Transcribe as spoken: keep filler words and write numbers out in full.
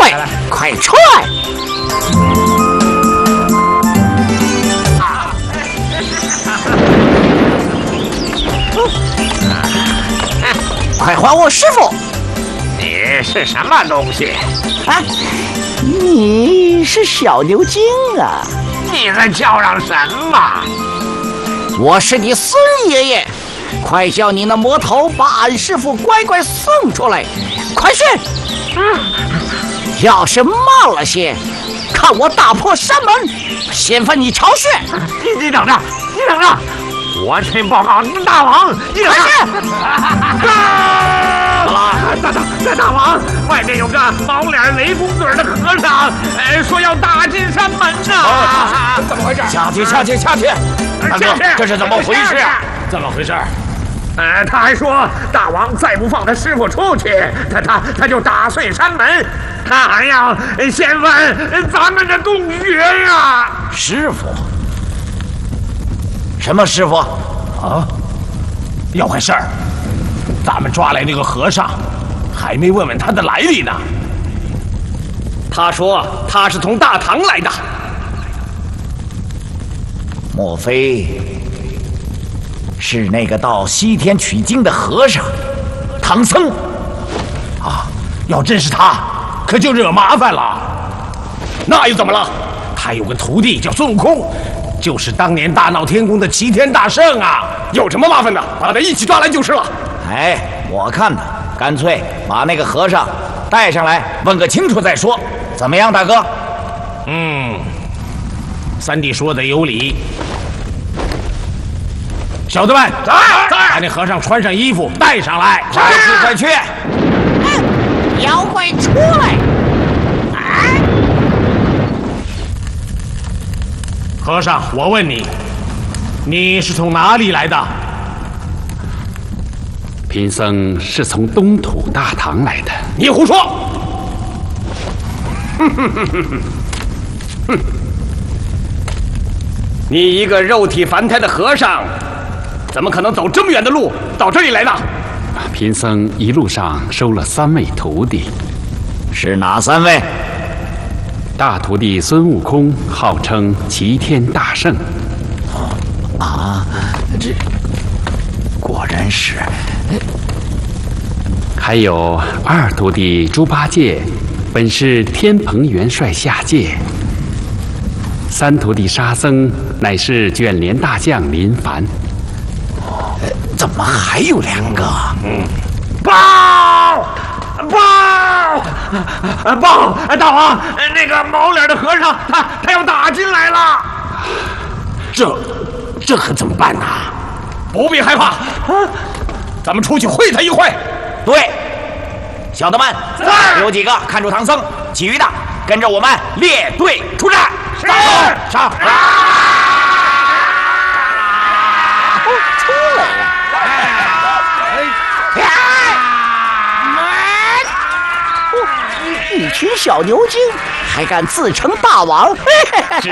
来，快出来！快还我师傅！ 你是什么东西？ 啊，你是小牛精啊！ 你在叫嚷什么？ 我是你孙爷爷，快叫你那魔头把俺师傅乖乖送出来！快去！嗯、要是慢了些，看我打破山门，先分你巢穴！ 你你等着，你等着！我去报告大王！你等着！大大大大王，外面有个毛脸雷公嘴的和尚，呃，说要打进山门呐、 啊！怎么回事？ 下去，下去，下去！大哥，这是怎么回事啊？ 怎么回事？ 呃，他还说大王再不放他师傅出去，他他他就打碎山门，他还要先问咱们的洞穴呀！ 师傅？什么师傅？ 啊？有回事儿！咱们抓来那个和尚，还没问问他的来历呢。他说他是从大唐来的。 莫非是那个到西天取经的和尚唐僧？ 啊，要真是他，可就惹麻烦了。那又怎么了？他有个徒弟叫孙悟空，就是当年大闹天宫的齐天大圣啊！有什么麻烦的，把他一起抓来就是了。 哎，我看呢，干脆把那个和尚带上来，问个清楚再说，怎么样，大哥？ 嗯，三弟说的有理。小子们，把那和尚穿上衣服带上来。 快去，快去！ 妖怪出来！啊！ 和尚，我问你，你是从哪里来的？ 贫僧是从东土大唐来的。 你胡说！哼哼哼哼哼！你一个肉体凡胎的和尚，怎么可能走这么远的路到这里来的？ 贫僧一路上收了三位徒弟。 是哪三位？ 大徒弟孙悟空号称齐天大圣。 啊，这果然是。 还有二徒弟猪八戒，本是天蓬元帅下界。三徒弟沙僧乃是卷帘大将林凡。 呃、怎么还有两个？ 嗯，报报报！大王，那个毛脸的和尚，他他要打进来了。 这这可怎么办呢？不必害怕，啊、咱们出去会他一会。 对，小的们，有几个看住唐僧，其余的跟着我们列队出战。 是， 上！ 哦，出来了！哦，一群小牛精还敢自称大王！ 只